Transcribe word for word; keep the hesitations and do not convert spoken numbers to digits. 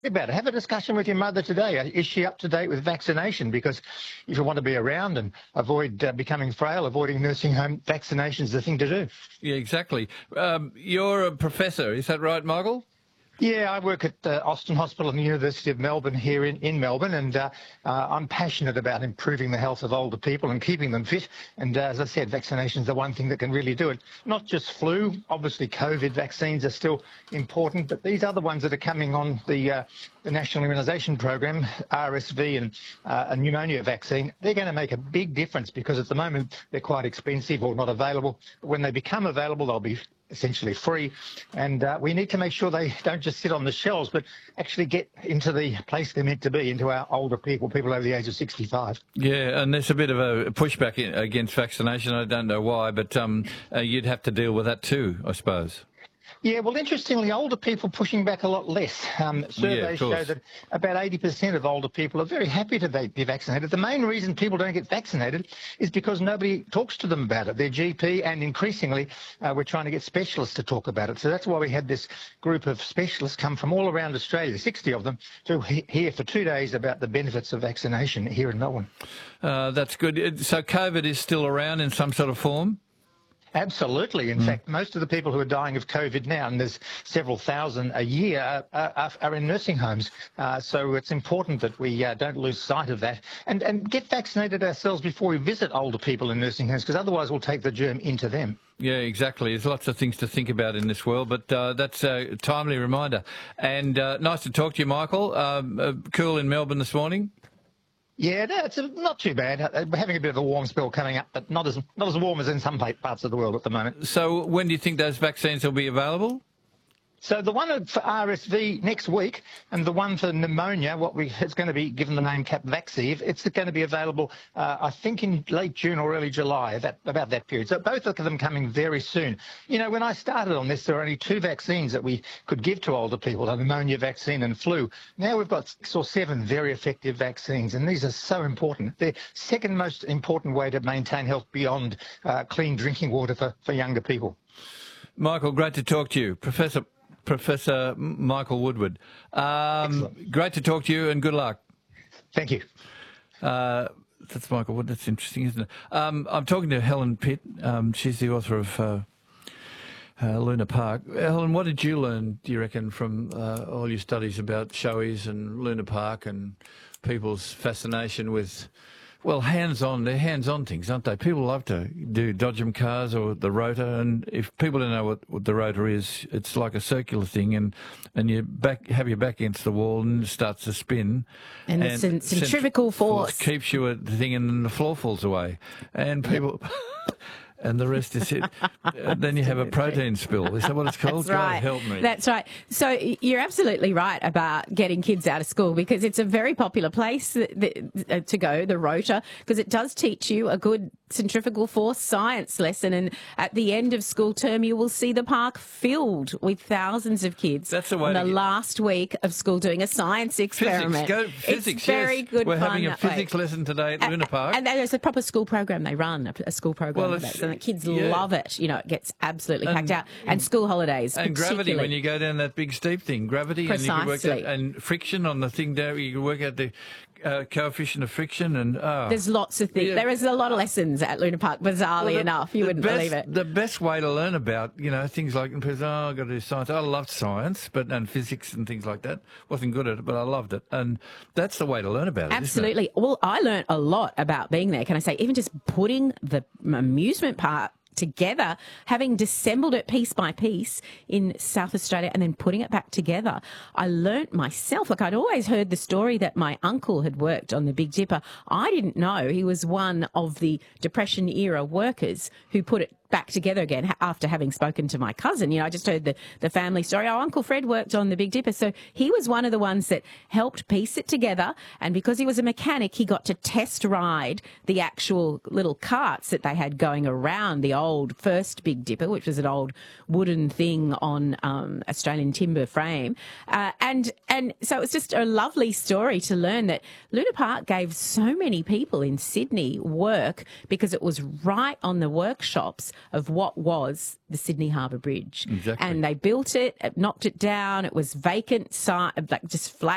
About it. Have a discussion with your mother today. Is she up to date with vaccination? Because if you want to be around and avoid uh, becoming frail, avoiding nursing home, vaccination is the thing to do. Yeah, exactly. Um, you're a professor, is that right, Michael? Yeah, I work at uh, Austin Hospital and the University of Melbourne here in, in Melbourne, and uh, uh, I'm passionate about improving the health of older people and keeping them fit. And uh, as I said, vaccination is the one thing that can really do it. Not just flu, obviously COVID vaccines are still important, but these other ones that are coming on the, uh, the National Immunisation Program, R S V and uh, a pneumonia vaccine, they're going to make a big difference because at the moment they're quite expensive or not available. But when they become available, they'll be essentially free, and uh, we need to make sure they don't just sit on the shelves but actually get into the place they're meant to be, into our older people, people over the age of sixty-five. Yeah, and there's a bit of a pushback in, against vaccination. I don't know why, but um, uh, you'd have to deal with that too, I suppose. Yeah, well, interestingly, older people pushing back a lot less. Um, surveys yeah, show that about eighty percent of older people are very happy to be vaccinated. The main reason people don't get vaccinated is because nobody talks to them about it. Their G P, and increasingly uh, we're trying to get specialists to talk about it. So that's why we had this group of specialists come from all around Australia, sixty of them, to he hear for two days about the benefits of vaccination here in Melbourne. Uh, that's good. So COVID is still around in some sort of form? Absolutely. In mm. fact, most of the people who are dying of COVID now, and there's several thousand a year, are, are, are in nursing homes. Uh, so it's important that we uh, don't lose sight of that and, and get vaccinated ourselves before we visit older people in nursing homes, because otherwise we'll take the germ into them. Yeah, exactly. There's lots of things to think about in this world, but uh, that's a timely reminder. And uh, nice to talk to you, Michael. Um, uh, cool in Melbourne this morning? Yeah, no, it's not too bad. We're having a bit of a warm spell coming up, but not as not as warm as in some parts of the world at the moment. So when do you think those vaccines will be available? So the one for R S V next week, and the one for pneumonia, what we it's going to be given the name Capvaxive. It's going to be available, uh, I think, in late June or early July, that, about that period. So both of them coming very soon. You know, when I started on this, there were only two vaccines that we could give to older people: the pneumonia vaccine and flu. Now we've got six or seven very effective vaccines, and these are so important. They're second most important way to maintain health beyond uh, clean drinking water for, for younger people. Michael, great to talk to you, Professor. Professor Michael Woodward. Um, great to talk to you and good luck. Thank you. Uh, that's Michael Wood. That's interesting, isn't it? Um, I'm talking to Helen Pitt. Um, she's the author of uh, uh, Luna Park. Helen, what did you learn, do you reckon, from uh, all your studies about showies and Luna Park and people's fascination with... Well, hands-on, they're hands-on things, aren't they? People love to do Dodgem cars or the rotor, and if people don't know what, what the rotor is, it's like a circular thing, and, and you back have your back against the wall and it starts to spin. And, and the centrifugal force. force keeps you at the thing, and then the floor falls away. And people... And the rest is it. Then you have a protein spill. Is that what it's called? That's right. God help me. That's right. So you're absolutely right about getting kids out of school, because it's a very popular place to go, the rotor, because it does teach you a good centrifugal force science lesson. And at the end of school term, you will see the park filled with thousands of kids. That's the way on to the get... last week of school doing a science experiment. Physics, go, physics it's very yes. good We're fun having a physics way. lesson today at Luna Park. And there's a proper school program they run, a school program. Well, for that. So the kids yeah. love it. You know, it gets absolutely and, packed out. And school holidays, and gravity when you go down that big steep thing. Gravity, Precisely. and you can work out, and friction on the thing down. You can work out the uh, coefficient of friction, and oh. there's lots of things. Yeah. There is a lot of lessons at Luna Park. Bizarrely well, the, enough, you wouldn't best, believe it. The best way to learn about, you know, things like, oh, I've got to do science. I loved science, but and physics and things like that. Wasn't good at it, but I loved it, and that's the way to learn about it. Absolutely. Isn't it? Well, I learned a lot about being there. Can I say, even just putting the amusement park together, having dissembled it piece by piece in South Australia and then putting it back together. I learnt myself, like I'd always heard the story that my uncle had worked on the Big Dipper. I didn't know he was one of the Depression era workers who put it back together again after having spoken to my cousin. You know, I just heard the, the family story. Oh, Uncle Fred worked on the Big Dipper. So he was one of the ones that helped piece it together. And because he was a mechanic, he got to test ride the actual little carts that they had going around the old first Big Dipper, which was an old wooden thing on um, Australian timber frame. Uh, and, and so it was just a lovely story to learn that Luna Park gave so many people in Sydney work because it was right on the workshops of what was the Sydney Harbour Bridge. Exactly. And they built it, knocked it down. It was vacant, like just flat